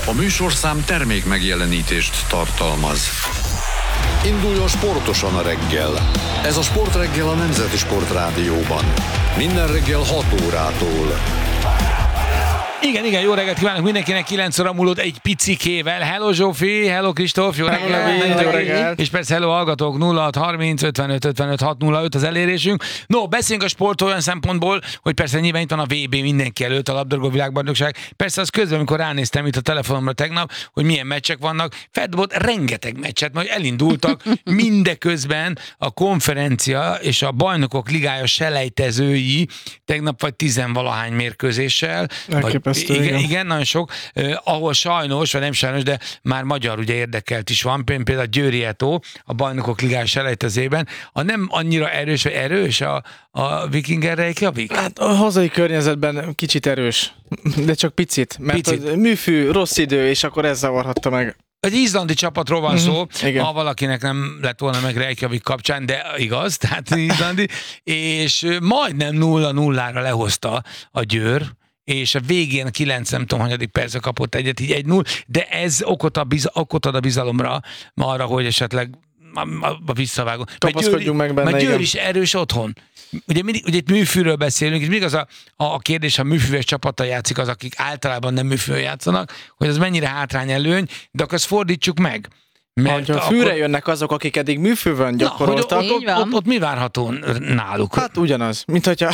A műsorszám termék megjelenítést tartalmaz. Induljon sportosan a reggel. Ez a Sportreggel a Nemzeti Sportrádióban. Minden reggel 6 órától. Igen, jó reggelt kívánok mindenkinek, 9 óra múlott egy picikével. Hello Zsófi, hello Kristóf, jó reggelt. És persze hello hallgatók, 0630 55 55 605 az elérésünk. No, beszéljünk a sportról olyan szempontból, hogy persze nyilván itt van a VB mindenki előtt, a labdarúgó világbajnokság. Persze az közben, amikor ránéztem itt a telefonomra tegnap, hogy milyen meccsek vannak, feldobott rengeteg meccset, majd elindultak mindeközben a konferencia és a bajnokok ligája selejtezői tegnap vagy 10-valahány mérkőzéssel. Igen, nagyon sok, ahol sajnos, vagy nem sajnos, de már magyar ugye érdekelt is van, például a Győri Eto, a bajnokok ligája selejtezében. A nem annyira erős a Wikinger Reykjavik? Hát a hazai környezetben kicsit erős, de csak picit, mert műfű, rossz idő, és akkor ez zavarhatta meg. Egy izlandi csapatról van szó, igen. Ha valakinek nem lett volna meg Reykjavik kapcsán, de igaz, tehát izlandi, és majdnem 0-0-ra lehozta a Győr, és a végén a 9 nem tudom, hanyadik percre kapott egyet, így 1-0, de ez okot ad a bizalomra, arra, hogy esetleg a visszavágó. Kapaszkodjunk meg benne, mert Győr is erős otthon. Ugye itt műfűről beszélünk, és mindig az a kérdés, ha műfűves csapattal játszik az, akik általában nem műfűvel játszanak, hogy az mennyire hátrány előny, de akkor ezt fordítsuk meg. Mert ha fűre jönnek azok, akik eddig műfőben gyakoroltak, ott mi várható náluk? Hát ugyanaz, mint hogyha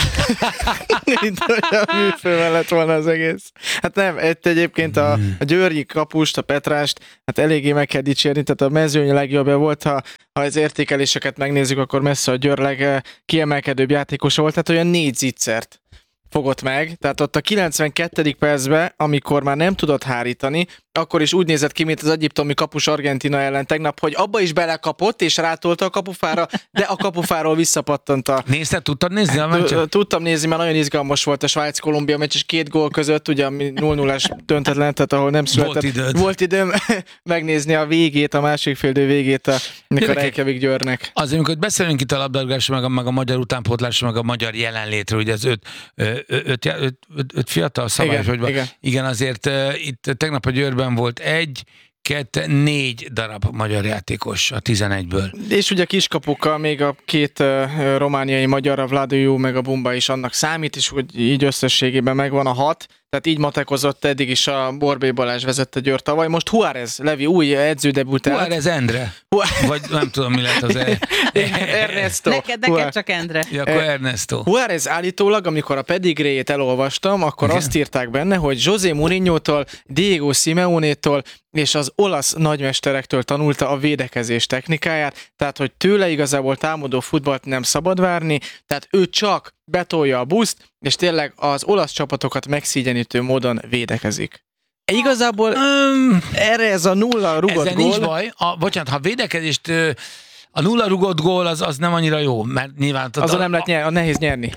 műfőben lett volna az egész. Hát nem, egyébként a Győri kapust, a Petrást, hát eléggé meg kell dicsérni, tehát a Mezőny legjobbja volt, ha az értékeléseket megnézzük, akkor messze a Győr legkiemelkedőbb játékosa volt, tehát olyan 4 zicsert fogott meg, tehát ott a 92. percben, amikor már nem tudott hárítani, akkor is úgy nézett ki, mint az egyiptomi kapus Argentina ellen tegnap, hogy abba is belekapott, és rátolta a kapufára, de a kapufáról visszapattant a... Tudtad nézni a meccset? Tudtam nézni, mert nagyon izgalmas volt a Svájc-Kolumbia meccs, és 2 gól között, ugye 0-0-as döntetlen, tehát ahol nem született. Volt időm megnézni a végét, a másik féldő végét a Reykjavik Győrnek. Azért, amikor beszélünk itt a labdarúgásról, meg a magyar utánpótlásról, meg a magyar jelenlétről, ugye az 5 fiatal szabályos, igen, azért itt tegnap a Győrben volt 4 darab magyar játékos a 11-ből. És ugye kiskapukkal még a 2 romániai magyar, a Vladiu meg a Bumba is annak számít, és hogy így összességében megvan a 6, tehát így matekozott eddig is a Borbély Balázs vezette Győr tavaly. Most Juárez, Levi, új edződebütált. Juárez Endre. Vagy nem tudom, mi lett az Ernesto. Neked csak Endre. Ja, akkor Ernesto. Juárez állítólag, amikor a pedigréjét elolvastam, akkor azt írták benne, hogy José Mourinho-tól, Diego Simeone-tól és az olasz nagymesterektől tanulta a védekezés technikáját, tehát hogy tőle igazából támadó futballt nem szabad várni, tehát ő csak betolja a buszt, és tényleg az olasz csapatokat megszégyenítő módon védekezik. Igazából erre ez a 0 rugott gól... Ezzel nincs baj. Bocsánat, ha védekezést... A 0 rugott gól az nem annyira jó, mert nyilván... Azzal nem lehet nehéz nyerni.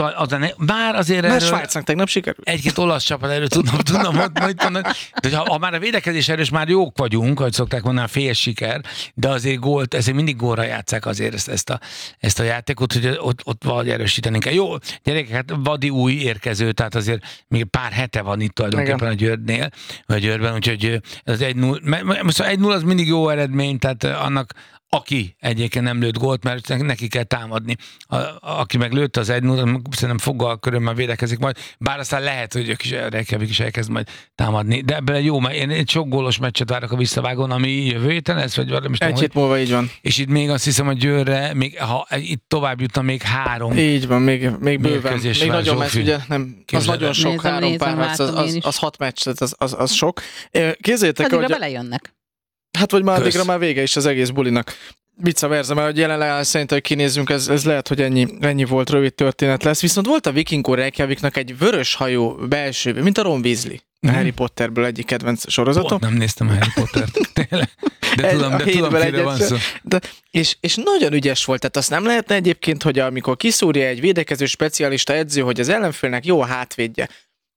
Bár azért erről... Svájcnak tegnap sikerült. Egy-két olasz csapat erről tudnom mondani. De ha már a védekezés erős, már jók vagyunk, ahogy szokták mondani, fél siker, de azért ezért mindig gólra játsszák azért ezt a játékot, hogy ott valahogy erősíteni kell. Jó, gyerekek, hát Vadi új érkező, tehát azért még pár hete van itt tulajdonképpen a Győrben, úgyhogy az 1-0, most 1-0 az mindig jó eredmény, tehát annak aki egyébként nem lőtt gólt, mert neki kell támadni. Aki meg lőtte az 1-0, szerintem foggal körülbelül védekezik majd, bár aztán lehet, hogy ők is elkezd majd támadni. De ebből jó, mert én egy sok gólos meccset várok a visszavágón, ami jövő héten lesz, vagy valami. Egy hét múlva így van. És itt még azt hiszem, hogy Győrre, ha itt tovább jutna, még 3. Így van, még bőven. Még nagyon messz, ugye nem, az nagyon sok, 3 párharc, az 6 meccs, az sok. Képzeljétek, addigra belejönnek. Hát vagy már addigra már vége is az egész bulinak. Vice versa, mert jelenleg szerintem, hogy kinézzünk, ez lehet, hogy ennyi volt, rövid történet lesz. Viszont volt a Vikingó Reykjaviknak egy vörös hajú belső, mint a Ron Weasley. Harry Potterből egyik kedvenc sorozatom. Nem néztem Harry Pottert, tényleg. De tudom, kire van szó. És nagyon ügyes volt, tehát azt nem lehetne egyébként, hogy amikor kiszúrja egy védekező specialista edző, hogy az ellenfélnek jó a hátvédje,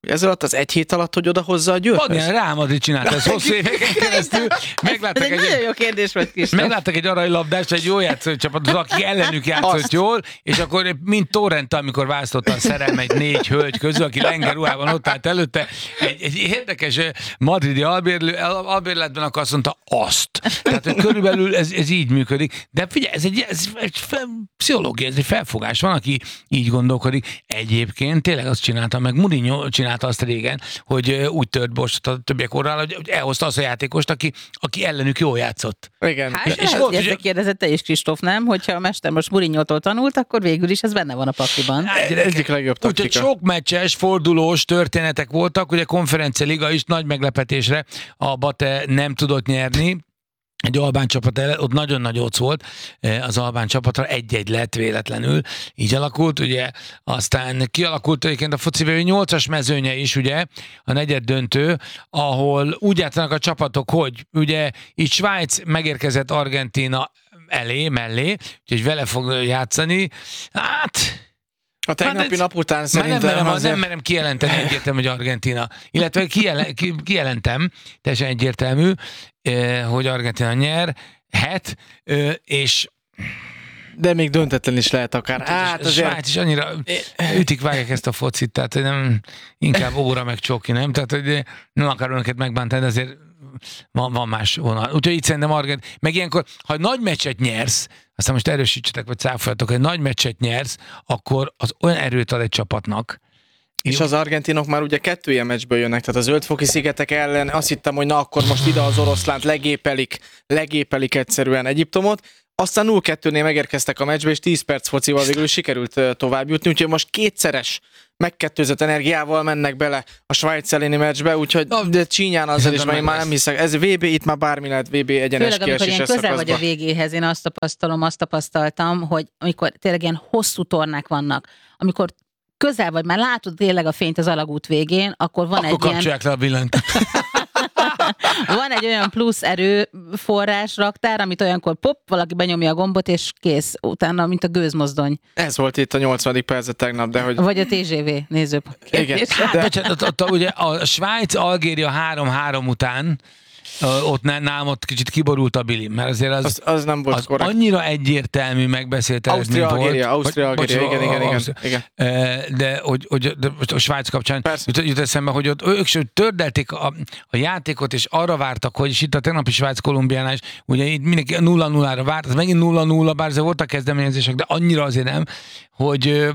Ez alatt az egy hét alatt, hogy odahozza a Győrhöz? Real Madrid csinálta ezt hosszú éveken keresztül. Ez egy nagyon jó kérdés volt, Kristóf. Megláttak egy aranylabdást, egy jó játszó csapatot, aki ellenük játszott jól, és akkor mint Torrent, amikor választotta a szerelme egy 4 hölgy közül, aki lengerruhában ott állt előtte, egy érdekes madridi albérletben, akkor azt mondta azt. Tehát hogy körülbelül ez így működik. De figyelj, ez egy pszichológia, ez egy felfogás. Van, aki így gondolkodik. Egyébként tényleg azt csinálta, meg Mourinho csinálta azt régen, hogy úgy tört borsot a többiek orrál, hogy elhozta azt a játékost, aki ellenük jól játszott. Igen. Hát és volt, ezt kérdezett te is, Kristóf, nem? Hogyha a mester most Mourinho-tól tanult, akkor végül is ez benne van a pakliban. Egyik legjobb taktika. Úgyhogy sok meccses, fordulós történetek voltak, ugye a Konferencia Liga is nagy meglepetésre a Bate nem tudott nyerni. Egy albán csapat ott nagyon nagy occ volt az albán csapatra, 1-1 lett véletlenül, így alakult, ugye, aztán kialakult egyébként a foci 8-as mezőnye is, ugye, a negyed döntő, ahol úgy játszanak a csapatok, hogy ugye itt Svájc megérkezett Argentína mellé, úgyhogy vele fog játszani, hát... A tegnapi nap után szerintem nem merem kijelenteni egyértelmű, hogy Argentína. Illetve kijelentem, teljesen egyértelmű, hogy Argentína nyerhet, és... De még döntetlen is lehet akár. Hát azért... Svájc is annyira vágják ezt a focit, tehát nem, inkább óra meg csoki, nem? Tehát hogy nem akarom őket megbántani, de azért van más vonal. Úgyhogy itt szerintem Argentína. Meg ilyenkor, ha nagy meccset nyersz, aztán most erősítsetek, vagy cáfoljatok, hogy nagy meccset nyersz, akkor az olyan erőt ad egy csapatnak. És az argentinok már ugye 2 ilyen meccsből jönnek, tehát a Zöld-foki szigetek ellen azt hittem, hogy na akkor most ide az oroszlánt legépelik egyszerűen Egyiptomot, aztán 0-2-nél megérkeztek a meccsbe, és 10 perc focival végül sikerült tovább jutni, úgyhogy most kétszeres megkettőzött energiával mennek bele a Svájc elleni meccsbe, úgyhogy de csínyán azzal is, mert én már nem hiszek. Ez VB, itt már bármi lehet, VB egyenes kieséses szakaszba. Főleg, amikor ilyen közel vagy a végéhez, én azt tapasztaltam, hogy amikor tényleg ilyen hosszú tornák vannak, amikor közel vagy, már látod tényleg a fényt az alagút végén, akkor van egy kapcsolják le a villanyt. Van egy olyan plusz erőforrás raktár, amit olyankor valaki benyomja a gombot, és kész. Utána, mint a gőzmozdony. Ez volt itt a 80. percet tegnap, de hogy... Vagy a TGV nézőpont. Igen. De... ugye a Svájc-Algéria 3-3 után ott nálam ott kicsit kiborult a bilim, mert azért az nem volt korrekt. Annyira egyértelmű megbeszélt eredmény volt. Ausztria-Algéria, igen. De hogy a Svájc kapcsán jut eszembe, hogy ott ők sem tördelték a játékot, és arra vártak, hogy és itt a tegnapi Svájc-Kolumbiánál is, ugye itt mindenki 0-0-ra várt, az megint 0-0, bár voltak kezdeményezések, de annyira azért nem, hogy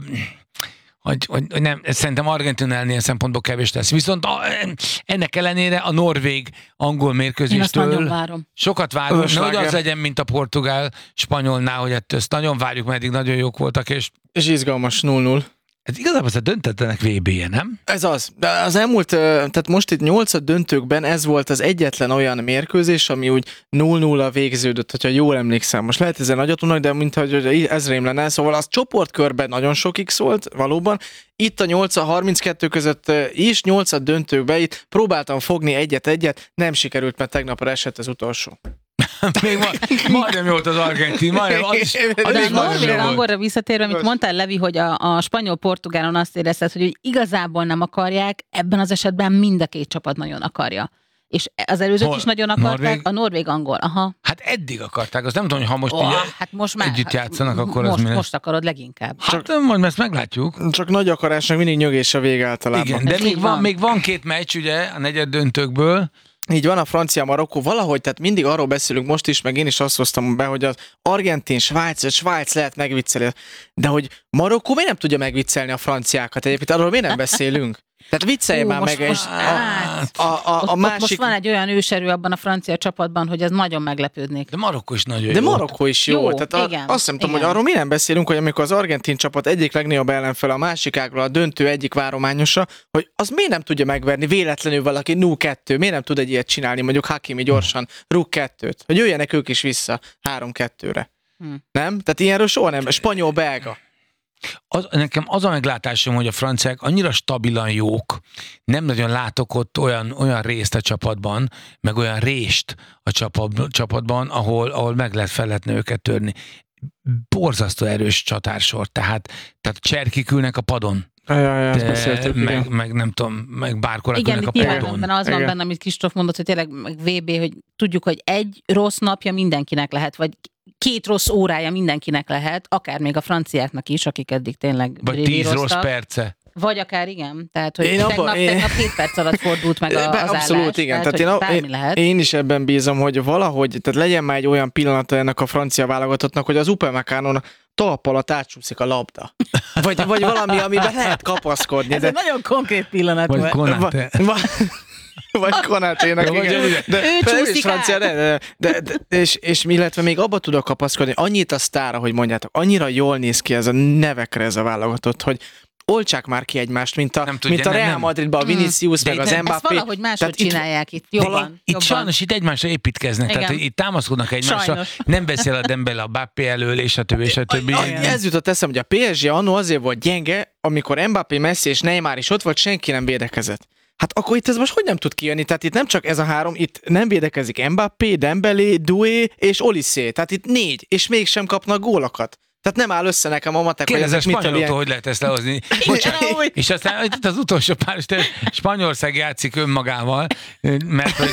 nem, szerintem Argentinál ilyen szempontból kevés lesz. Viszont ennek ellenére a norvég-angol mérkőzéstől sokat várunk, nehogy az legyen, mint a portugál-spanyolnál, hogy ezt nagyon várjuk, mert eddig nagyon jók voltak. És izgalmas 0-0. Ez igazából a döntetlenek VB-je, nem? Ez az. De az elmúlt, tehát most itt 8 döntőkben ez volt az egyetlen olyan mérkőzés, ami úgy 0-0 végződött, hogyha jól emlékszem. Most lehet ezen nagyot unnak, de mintha ez rém lenne. Szóval az csoportkörben nagyon sok X volt, valóban. Itt a 8-32 között is, 8 döntőkben itt próbáltam fogni egyet-egyet, nem sikerült, mert tegnapra esett az utolsó. Még majdnem jó volt az argentin, majdnem. A norvég-angolra visszatérve, amit mondtál, Levi, hogy a spanyol-portugálon azt érezted, hogy igazából nem akarják, ebben az esetben mind a két csapat nagyon akarja. És az előzők is nagyon akarták, a norvég-angol, aha. Hát eddig akarták, azt nem tudom, hogy ha most, hát most már, együtt játszanak, akkor az mi most akarod leginkább. Hát majd ezt meglátjuk. Csak nagy akarásnak mindig nyögés a vége általában. Igen, de még van 2 meccs, ugye, a negyed döntőkből. Így van, a Francia-Marokkó valahogy, tehát mindig arról beszélünk most is, meg én is azt hoztam be, hogy az Argentin-Svájc lehet megviccelni, de hogy Marokkó miért nem tudja megviccelni a franciákat? Egyébként arról miért nem beszélünk? Tehát viccelj már meg. Most van egy olyan őserő abban a francia csapatban, hogy ez nagyon meglepődnék. De Marokkó is nagyon jó. De Marokkó is jó. Tehát igen, azt nem tudom, hogy arról mi nem beszélünk, hogy amikor az argentin csapat egyik legnagyobb ellenfele, a másik ágról a döntő egyik várományosa, hogy az miért nem tudja megverni véletlenül valaki 0-2, miért nem tud egy ilyet csinálni, mondjuk Hakimi gyorsan rúg 2-t, hogy jöjjenek ők is vissza 3-2-re. Nem? Tehát ilyenről soha nem. Spanyol-belga. Nekem az a meglátásom, hogy a franciák annyira stabilan jók, nem nagyon látok ott olyan részt a csapatban, meg olyan rést a csapatban, ahol fel lehetne őket törni. Borzasztó erős csatársor, tehát cserkik ülnek a padon. meg nem tudom, meg bárkor igen, a padon. Az van benne, amit Kristóf mondott, hogy tényleg VB, hogy tudjuk, hogy egy rossz napja mindenkinek lehet, vagy 2 rossz órája mindenkinek lehet, akár még a franciáknak is, akik eddig tényleg vagy 10 rossz perce. Vagy akár igen, tehát hogy tegnap 2 perc alatt fordult meg az abszolút, állás. igen. Tehát én is ebben bízom, hogy valahogy, tehát legyen már egy olyan pillanata ennek a francia válogatottnak, hogy az Upamecano talp alatt átsúszik a labda. Vagy valami, amiben lehet kapaszkodni. Ez egy nagyon konkrét pillanat vagy volt. Konaté. Vagy Konaténak, igen. Ő csúszik és illetve még abba tudok kapaszkodni, annyit a sztára, hogy mondjátok, annyira jól néz ki ez a nevekre ez a válogatott, hogy oltsák már ki egymást, mint a Real Madridban a Vinicius, meg az Mbappé. Ezt valahogy máshogy csinálják itt. Jobban. Itt sajnos itt egymásra építkeznek, tehát itt támaszkodnak egymásra, sajnos. Nem beszél a Dembele a Mbappé elől, és a többi. Ez jutott eszem, hogy a PSG annó azért volt gyenge, amikor Mbappé, Messi és Neymar is ott volt, senki nem védekezett. Hát akkor itt ez most hogy nem tud kijönni? Tehát itt nem csak ez a 3, itt nem védekezik Mbappé, Dembélé, Doué és Olysée. Tehát itt 4, és mégsem kapnak gólokat. Tehát nem áll össze nekem a matek, hogy ezek spanyoloktól hogy lehet ezt lehozni. És aztán itt az utolsó pár, Spanyolország játszik önmagával, mert hogy...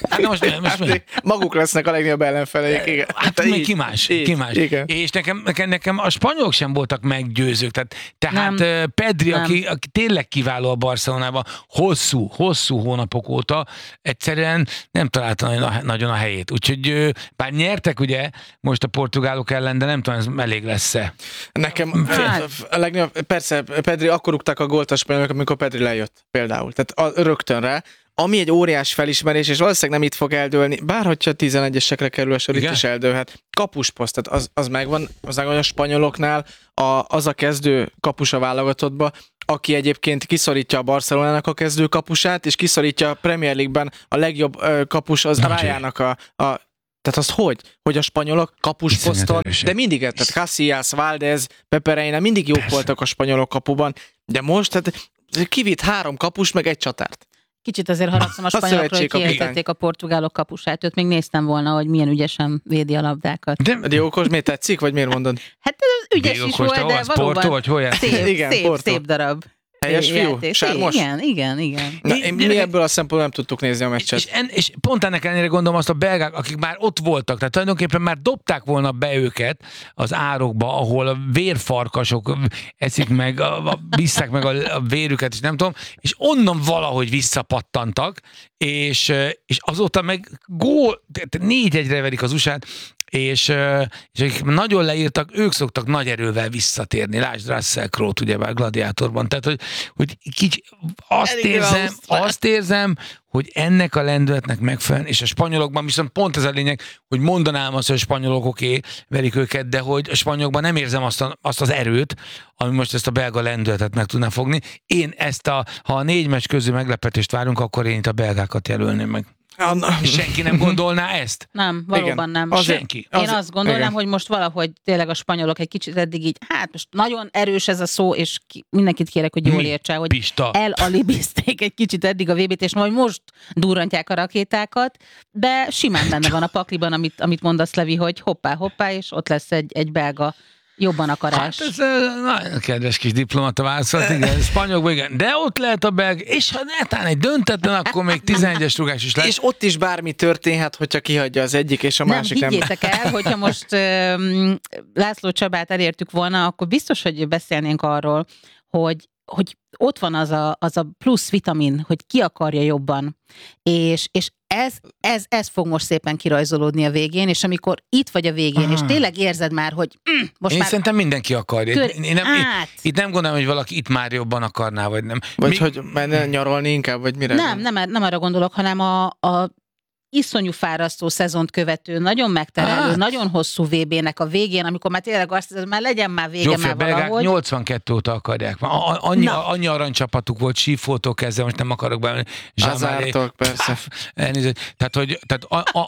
maguk lesznek a legnagyobb ellenfeleik, igen. Hát még ki más. És nekem a spanyolok sem voltak meggyőzők. Tehát Pedri, aki tényleg kiváló a Barcelonában, hosszú hónapok óta egyszerűen nem találta nagyon a helyét. Úgyhogy bár nyertek ugye most a portugálok ellen, de nem tudom, ez elég lesz-e. Nekem a legnagyobb, persze Pedri, akkor rúgták a gólt a spanyolok, amikor Pedri lejött például. Tehát rögtön ami egy óriás felismerés, és valószínűleg nem itt fog eldőlni, bárhogyha 11-esekre kerül a sor, itt is eldőlhet. Kapusposzt, tehát az megvan a spanyoloknál, az a kezdő kapus a válogatottba, aki egyébként kiszorítja a Barcelonának a kezdő kapusát, és kiszorítja a Premier League-ben a legjobb kapus az Rájának tehát azt hogy a spanyolok kapusposzton, de mindig, tehát Casillas, Valdez, Pepe Reina, mindig jók voltak a spanyolok kapuban, de most tehát kivitt 3 kapus, meg egy csatárt. Kicsit azért haragszom a spanyolokról, hogy kiejtették a portugálok kapusát, őt még néztem volna, hogy milyen ügyesen védi a labdákat. De Diókos miért tetszik, vagy miért mondod? Hát ügyes is volt, de valóban szép darab. Helyes fiú? Sármos? Igen. Mi ebből a szempontból nem tudtuk nézni a meccset. És pont ennek ellenére gondolom azt a belgák, akik már ott voltak, tehát tulajdonképpen már dobták volna be őket az árokba, ahol a vérfarkasok eszik meg, visszák meg a vérüket, és nem tudom, és onnan valahogy visszapattantak, és azóta meg 4-1-re verik az USA-t, és akik nagyon leírtak, ők szoktak nagy erővel visszatérni. Lásd Russell Crowe-t ugyebár Gladiátorban. Tehát, hogy azt érzem, hogy ennek a lendületnek megfelelően, és a spanyolokban viszont pont ez a lényeg, hogy mondanám azt, hogy a spanyolok verik őket, de hogy a spanyolokban nem érzem azt az erőt, ami most ezt a belga lendületet meg tudná fogni. Én ha a 4 meccs közül meglepetést várunk, akkor én itt a belgákat jelölném meg. Senki nem gondolná ezt? Nem, valóban nem. Senki. Én azt gondolnám, hogy most valahogy tényleg a spanyolok egy kicsit eddig így, hát most nagyon erős ez a szó, és mindenkit kérek, hogy jól értse, hogy elalibizték egy kicsit eddig a VB-t, és majd most durrantják a rakétákat, de simán benne van a pakliban, amit mondasz, Levi, hogy hoppá, és ott lesz egy belga jobban akarás. Hát ez nagyon kedves kis diplomata válaszolt, igen, spanyolokban, igen, de ott lehet a belga, és ha netán egy döntetlen, akkor még 11-es rugás is lesz. És ott is bármi történhet, hogyha kihagyja az egyik és a másik ember. Nem, higgyétek el, hogyha most László Csabát elértük volna, akkor biztos, hogy beszélnénk arról, hogy ott van az a plusz vitamin, hogy ki akarja jobban, és ez fog most szépen kirajzolódni a végén, és amikor itt vagy a végén, és tényleg érzed már, hogy most én már... szerintem mindenki akarja. Itt nem gondolom, hogy valaki itt már jobban akarná, vagy nem. Vagy hogy menne nyaralni inkább, vagy mire? Nem arra gondolok, hanem a iszonyú fárasztó szezont követő, nagyon megterelő, nagyon hosszú VB-nek a végén, amikor már tényleg azt hiszem, már legyen már vége Zsófia, már valahogy. 82 óta akarják. Annyi aranycsapatuk volt, Sífótól kezdve, most nem akarok bemenni. Zsázártól, persze. Tehát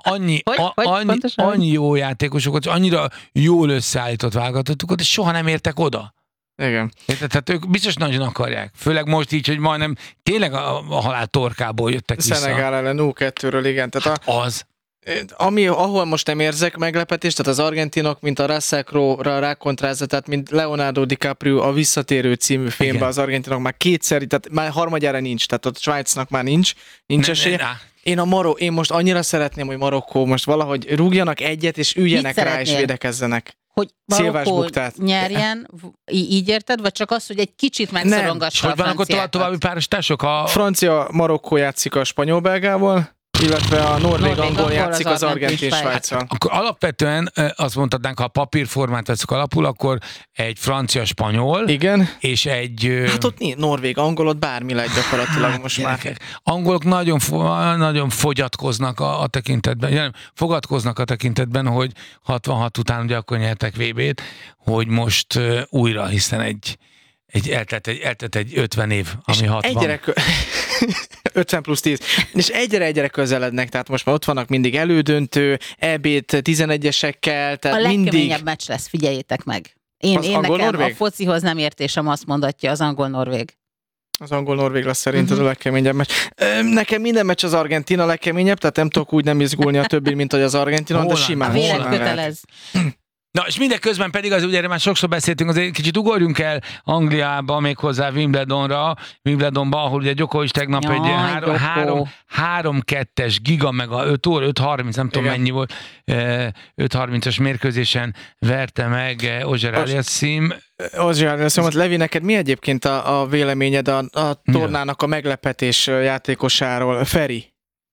annyi jó játékosokat, annyira jól összeállított válogatottukat, és soha nem értek oda. Igen. Tehát ők biztos nagyon akarják. Főleg most így, hogy majdnem tényleg a halál torkából jöttek vissza. Szenegál ellen 0-2-ről, igen. Tehát az. Ahol most nem érzek meglepetést, tehát az argentinok, mint a Russell Crowe-ra rákontrázza, tehát mint Leonardo DiCaprio a Visszatérő című filmben, az argentinok már kétszer, tehát már harmadjára nincs, tehát ott Svájcnak már nincs esélye. Én most annyira szeretném, hogy Marokkó most valahogy rúgjanak egyet, és üljenek rá, és védekezzenek. Hogy Marokkó nyerjen, így érted? Vagy csak az, hogy egy kicsit megszorongassa a franciákat? Hogy van akkor további párosítások? Francia-Marokkó játszik a spanyol-belgával, illetve a norvég-angol játszik az argentin-svájccal. Akkor alapvetően azt mondhatnánk, ha a papírformát veszük alapul, akkor egy francia-spanyol, igen, és egy... Hát ott norvég-angol, ott bármi lehet gyakorlatilag most már. Angolok nagyon fogyatkoznak a tekintetben, fogadkoznak a tekintetben, hogy 66 után ugye akkor nyertek VB-t, hogy most újra, hiszen eltelt egy 50 év, ami 60. 50 plusz 10. És egyre közelednek, tehát most már ott vannak mindig elődöntő, EB-t 11-esekkel, tehát a mindig... legkeményebb meccs lesz, figyeljétek meg. Én nekem a focihoz nem értésem, azt mondatja az angol-norvég. Az angol-norvég lesz szerint az a legkeményebb meccs. Nekem minden meccs az Argentina a legkeményebb, tehát nem tudok úgy nem izgulni a többi, mint hogy az Argentinon, de simán. A vélet kötelez. Na, és mindeközben pedig az, ugye erre már sokszor beszéltünk, azért kicsit ugorjunk el Angliába, méghozzá Wimbledonba, ahol ugye Djokovic tegnap egy 3-2-es giga meg a 5 óra, 5:30, nem tudom mennyi volt, 5:30-as mérkőzésen verte meg Auger Aliassime. Levi, neked mi egyébként a véleményed a tornának a meglepetés játékosáról? Feri?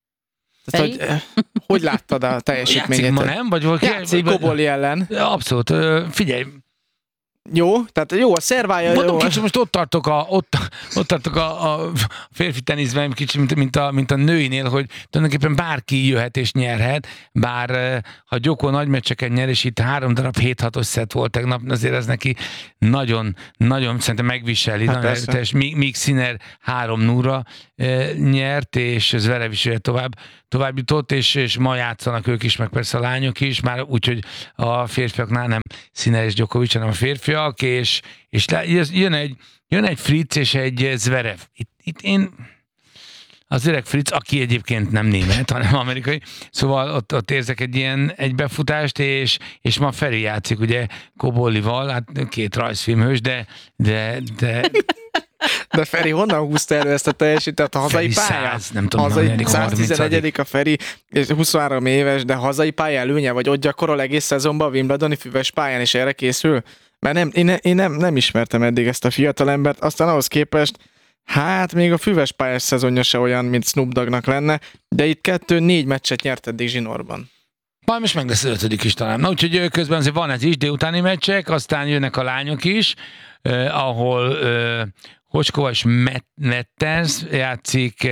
Hogy láttad a teljesítményét? Játszik ma, nem? Játszik Goboli ellen. Abszolút. Figyelj. Jó, tehát jó, a szervája mondom, jó. Kicsit most ott tartok a férfi teniszben, kicsit mint a nőinél, hogy tulajdonképpen bárki jöhet és nyerhet, bár ha Djoko nagy meccseken nyer, és itt 3 darab 7-6-os szett volt tegnap, azért ez neki nagyon szerintem megviseli. Hát míg Sinner 3-0-ra nyert, és Zverev is tovább jutott, és ma játszanak ők is, meg persze a lányok is, már úgyhogy a férfiaknál nem Sinner és Djokovic, hanem a férfiak, és jön egy Fritz és egy Zverev. Itt én az öreg Fritz, aki egyébként nem német, hanem amerikai, szóval ott érzek egy befutást, és ma Feri játszik, ugye Kobolival, hát 2 rajzfilmhős, de De Feri honnan húzta elő ezt a teljesítést? A hazai pályán? Nem tudom, hazai 111. a Feri, és 23 éves, de hazai pálya előnye, vagy ott gyakorol egész szezonban a Wimbledoni füves pályán, és erre készül? Mert én nem ismertem eddig ezt a fiatalembert, aztán ahhoz képest, hát még a füves pályás szezonja se olyan, mint Snoop Doggnak lenne, de itt 2-4 meccset nyert eddig zsinórban. Majd most meg lesz az 5. is talán. Na, úgyhogy közben azért van ez is, délutáni meccsek, aztán jönnek a lányok is, ahol Hocskova és Metters játszik,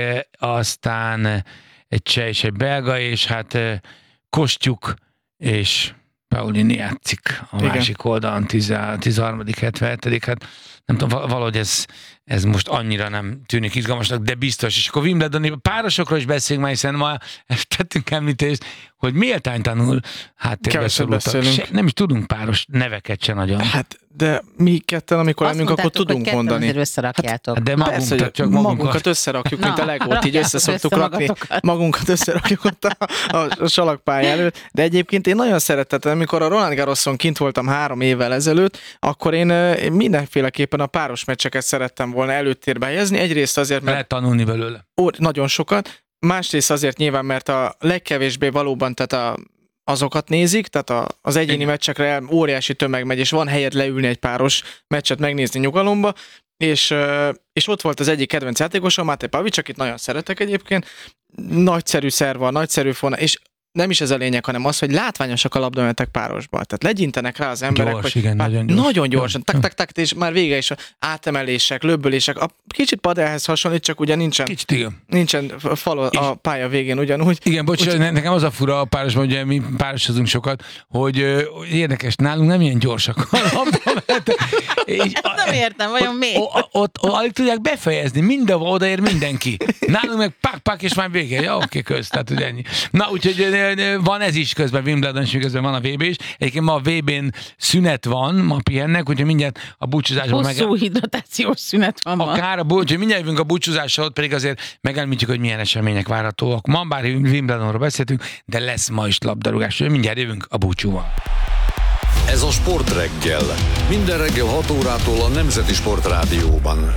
aztán egy cseh és egy belga, és hát Kostyuk és Paulini játszik a másik oldalon, 13., 77. Hát nem tudom, valahogy ez most annyira nem tűnik izgalmasnak, de biztos. És akkor Wimbledoni párosokról is beszélünk már, hiszen ma tettünk említést, hogy méltánytalanul háttérbe szorultak. Nem is tudunk páros neveket se nagyon. Hát, de mi ketten, amikor lennünk, akkor tudunk mondani. Azt összerakjátok. Hát, de magunkat összerakjuk, mint a Legót, így összeszoktuk rakni. Magunkat összerakjuk ott a salakpálya előtt. De egyébként én nagyon szerettem, amikor a Roland Garroson kint voltam 3 évvel ezelőtt, akkor én mindenféleképpen a páros meccseket szerettem volna előttérbe helyezni. Egyrészt azért, mert... Lehet tanulni belőle. Nagyon sokat. Másrészt azért nyilván, mert a legkevésbé valóban, tehát azokat nézik, tehát az egyéni meccsekre óriási tömeg megy, és van helyed leülni egy páros meccset megnézni nyugalomba, és ott volt az egyik kedvenc játékosom, Máté Pavics, akit nagyon szeretek egyébként, nagyszerű szerva, nagyszerű fona, és nem is ez a lényeg, hanem az, hogy látványosak a labdamenetek párosban. Tehát legyintenek rá az emberek, gyors, hogy igen, nagyon gyorsan, tak, és már vége is átemelések, löbbölések. Kicsit padelhez hasonlít, csak ugye nincsen fal a pálya végén ugyanúgy. Igen, bocsánat, nekem az a fura a párosban, ugye mi párosozunk sokat, hogy érdekes, nálunk nem ilyen gyorsak a labdamenetek. Nem értem, vajon miért? Ott alig tudják befejezni, mindenhol odaér mindenki. Nálunk meg pak, és már vége. Ja, oké, kösz, tehát ugye ennyi. Na, úgyhogy van ez is közben, Wimbledon is, közben van a VB is. Egyébként ma a VB-n szünet van, ma pihennek, úgyhogy mindjárt a búcsúzásban hosszú hidratációs szünet van ma. Akár úgyhogy mindjárt jövünk a búcsúzásra, pedig azért megelmítjük, hogy milyen események várhatóak. Ma bár Wimbledonról beszéltünk, de lesz ma is labdarúgás. Mindjárt jövünk a búcsúval. Ez a Sportreggel. Minden reggel 6 órától a Nemzeti Sportrádióban.